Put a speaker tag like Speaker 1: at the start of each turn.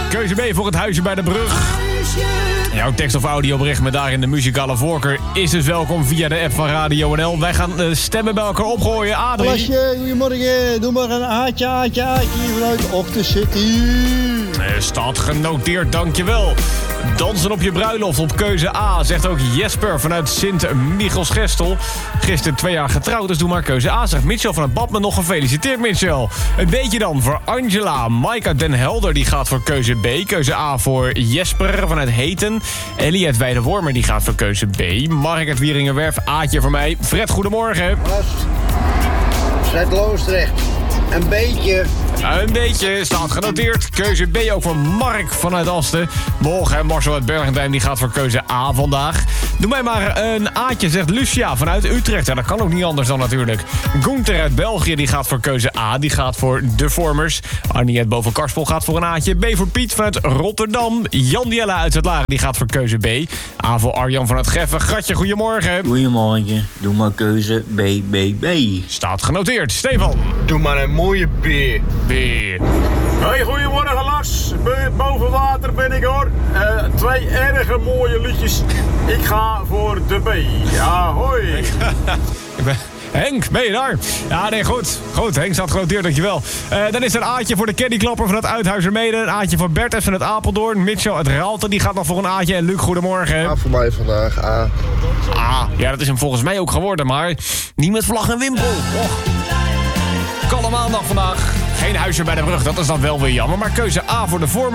Speaker 1: Keuze B voor het huisje bij de brug. Jouw tekst of audiobericht met daarin de muzikale voorkeur is dus welkom via de app van Radio NL. Wij gaan stemmen bij elkaar opgooien. Adrie.
Speaker 2: Lasje, goedemorgen. Doe maar een aatje hier vanuit Octa City.
Speaker 1: Staat genoteerd, dankjewel. Dansen op je bruiloft op keuze A, zegt ook Jesper vanuit Sint-Michels-Gestel. Gisteren 2 jaar getrouwd, dus doe maar keuze A, zegt Mitchell vanuit Badmen. Nog gefeliciteerd, Mitchell. Een beetje dan voor Angela. Mike uit Den Helder, die gaat voor keuze B. Keuze A voor Jesper vanuit Heten. Ellie uit Weidewormer, die gaat voor keuze B. Mark uit Wieringenwerf, Aatje voor mij. Fred, goedemorgen.
Speaker 3: Fred Loosdrecht. Een beetje.
Speaker 1: Een beetje, staat genoteerd. Keuze B ook voor Mark vanuit Asten. Morgen Marcel uit Bergendijn, die gaat voor keuze A vandaag. Doe mij maar een Aatje, zegt Lucia vanuit Utrecht. Ja, dat kan ook niet anders dan natuurlijk. Gunther uit België, die gaat voor keuze A. Die gaat voor de Vormers. Annie uit Boven-Karspel gaat voor een Aatje. B voor Piet vanuit Rotterdam. Jan Jelle uit Zuid-Laren, die gaat voor keuze B. A voor Arjan vanuit Geffen. Gratje, goedemorgen.
Speaker 4: Goedemorgen, doe maar keuze B.
Speaker 1: Staat genoteerd. Stefan.
Speaker 3: Doe maar een mooie beer.
Speaker 1: Beer.
Speaker 5: Hey, goedemorgen Lars. Boven water ben ik hoor. 2 erge mooie liedjes. Ik ga voor de B. Ja, hoi.
Speaker 1: Henk, ben je daar? Ja, nee, goed. Goed, Henk staat genoteerd, dankjewel. Dan is er een Aatje voor de caddyklapper van het Uithuizermede. Een Aatje voor Bert van het Apeldoorn. Mitchell uit Raalte, die gaat nog voor een Aatje. En Luc, goedemorgen.
Speaker 3: Ja, voor mij vandaag. A.
Speaker 1: Ja, dat is hem volgens mij ook geworden, maar niet met vlag en wimpel. Och. Kalle maandag vandaag. Geen huisje bij de brug, dat is dan wel weer jammer. Maar keuze A voor de Vormers.